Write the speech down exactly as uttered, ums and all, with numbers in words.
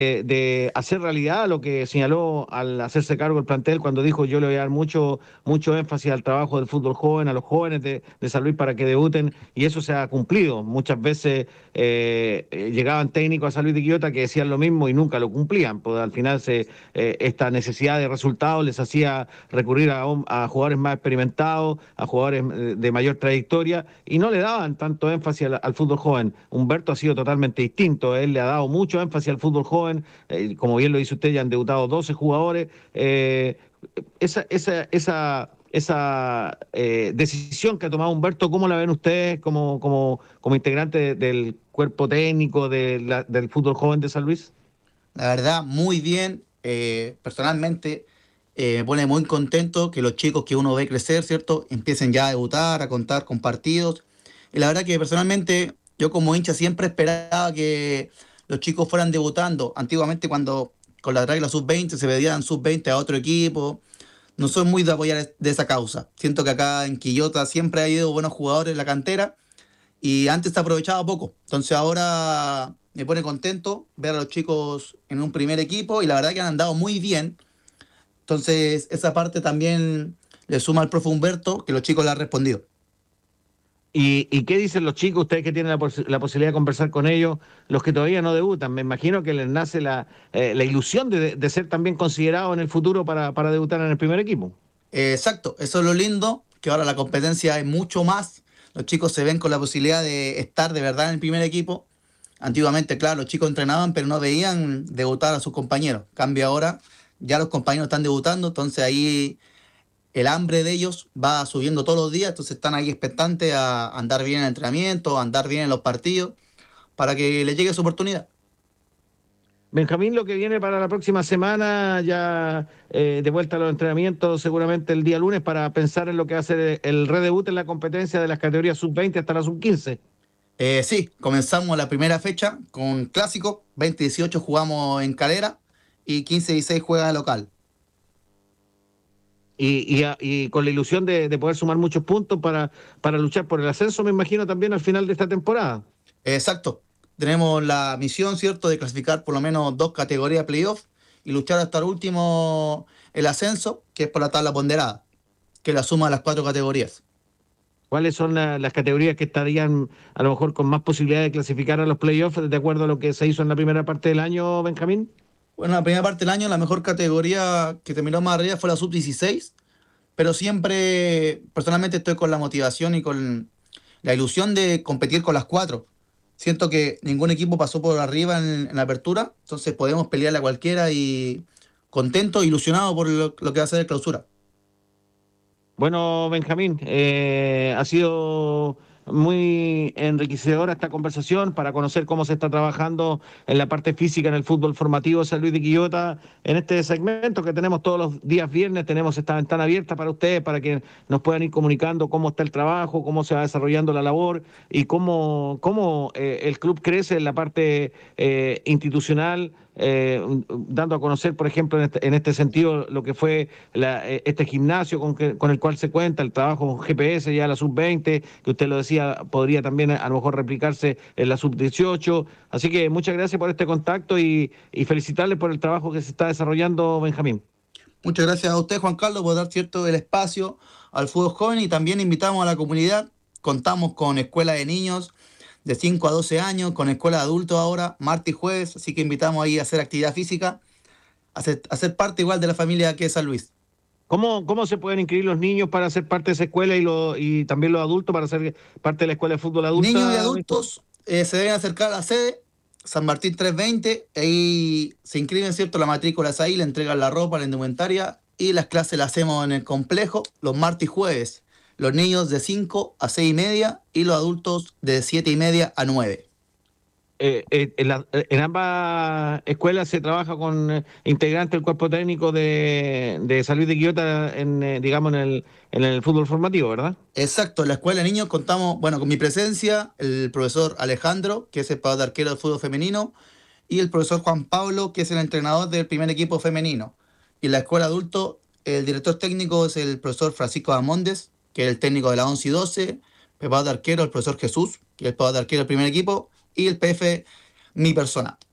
de, de hacer realidad lo que señaló al hacerse cargo el plantel cuando dijo yo le voy a dar mucho, mucho énfasis al trabajo del fútbol joven, a los jóvenes de, de San Luis para que debuten, y eso se ha cumplido. Muchas veces eh, eh, llegaban técnicos a San Luis de Quillota que decían lo mismo y nunca lo cumplían, pues al final se, eh, esta necesidad de resultados les hacía recurrir a, a jugadores más experimentados, a jugadores eh, de mayor trayectoria, y no le daban tanto énfasis al, al fútbol joven. Humberto ha sido totalmente distinto, él le ha dado mucho énfasis al fútbol joven, eh, como bien lo dice usted, ya han debutado doce jugadores, eh, esa, esa, esa, esa eh, decisión que ha tomado Humberto, ¿cómo la ven ustedes como, como, como integrante de, del cuerpo técnico de la, del fútbol joven de San Luis? La verdad, muy bien. Eh, personalmente, eh, me pone muy contento que los chicos que uno ve crecer, ¿cierto? Empiecen ya a debutar, a contar con partidos. Y la verdad que personalmente, yo como hincha siempre esperaba que los chicos fueran debutando. Antiguamente cuando con la regla sub veinte se pedían sub veinte a otro equipo. No soy muy de apoyar de esa causa. Siento que acá en Quillota siempre ha ido buenos jugadores en la cantera y antes se aprovechaba poco. Entonces ahora me pone contento ver a los chicos en un primer equipo y la verdad que han andado muy bien. Entonces esa parte también le suma al profe Humberto que los chicos le han respondido. ¿Y, y qué dicen los chicos, ustedes que tienen la, pos la, posibilidad de conversar con ellos, los que todavía no debutan? Me imagino que les nace la, eh, la ilusión de, de, ser también considerados en el futuro para, para debutar en el primer equipo. Eh, exacto, eso es lo lindo, que ahora la competencia es mucho más. Los chicos se ven con la posibilidad de estar de verdad en el primer equipo. Antiguamente, claro, los chicos entrenaban, pero no veían debutar a sus compañeros. Cambio ahora, ya los compañeros están debutando, entonces ahí el hambre de ellos va subiendo todos los días, entonces están ahí expectantes a andar bien en el entrenamiento, a andar bien en los partidos, para que les llegue su oportunidad. Benjamín, lo que viene para la próxima semana, ya eh, de vuelta a los entrenamientos, seguramente el día lunes, para pensar en lo que va a ser el redebut en la competencia de las categorías sub veinte hasta la sub quince. Eh, sí, comenzamos la primera fecha con clásico, veinte dieciocho jugamos en Calera y quince dieciséis juega local. Y, y, y, con la ilusión de, de poder sumar muchos puntos para, para luchar por el ascenso, me imagino, también al final de esta temporada. Exacto. Tenemos la misión, ¿cierto?, de clasificar por lo menos dos categorías de playoff y luchar hasta el último el ascenso, que es por la tabla ponderada, que es la suma de las cuatro categorías. ¿Cuáles son la, las categorías que estarían a lo mejor con más posibilidad de clasificar a los playoffs de acuerdo a lo que se hizo en la primera parte del año, Benjamín? Bueno, en la primera parte del año la mejor categoría que terminó más arriba fue la sub dieciséis, pero siempre personalmente estoy con la motivación y con la ilusión de competir con las cuatro. Siento que ningún equipo pasó por arriba en, en la apertura, entonces podemos pelearle a cualquiera y contento, ilusionado por lo, lo que va a ser el clausura. Bueno, Benjamín, eh, ha sido muy enriquecedora esta conversación para conocer cómo se está trabajando en la parte física en el fútbol formativo San Luis de Quillota. En este segmento que tenemos todos los días viernes, tenemos esta ventana abierta para ustedes, para que nos puedan ir comunicando cómo está el trabajo, cómo se va desarrollando la labor y cómo, cómo eh, el club crece en la parte eh, institucional. Eh, dando a conocer, por ejemplo, en este, en este sentido, lo que fue la, eh, este gimnasio con, que, con el cual se cuenta, el trabajo con G P S ya la sub veinte, que usted lo decía, podría también a lo mejor replicarse en la sub dieciocho. Así que muchas gracias por este contacto y, y felicitarles por el trabajo que se está desarrollando, Benjamín. Muchas gracias a usted, Juan Carlos, por dar cierto el espacio al fútbol joven y también invitamos a la comunidad. Contamos con escuela de niños de cinco a doce años, con escuela de adultos ahora, martes y jueves, así que invitamos ahí a hacer actividad física, a ser, a ser parte igual de la familia que es San Luis. ¿Cómo, ¿Cómo se pueden inscribir los niños para ser parte de esa escuela y, lo, y también los adultos para ser parte de la escuela de fútbol Niños y adulta? adultos eh, se deben acercar a la sede, San Martín trescientos veinte, ahí se inscriben, ¿cierto? La matrícula es ahí, le entregan la ropa, la indumentaria y las clases las hacemos en el complejo los martes y jueves. Los niños de cinco a seis y media y los adultos de siete y media a nueve. Eh, eh, en, la, en, ambas escuelas se trabaja con eh, integrantes del cuerpo técnico de, de San Luis de Quillota, en, eh, digamos, en el, en el fútbol formativo, ¿verdad? Exacto, en la escuela de niños contamos, bueno, con mi presencia, el profesor Alejandro, que es el jugador de arquero del fútbol femenino, y el profesor Juan Pablo, que es el entrenador del primer equipo femenino. Y en la escuela adulto, el director técnico es el profesor Francisco Amondes, que es el técnico de la once y doce, preparador de arquero, el profesor Jesús, que es el preparador de arquero del primer equipo, y el P F, mi persona.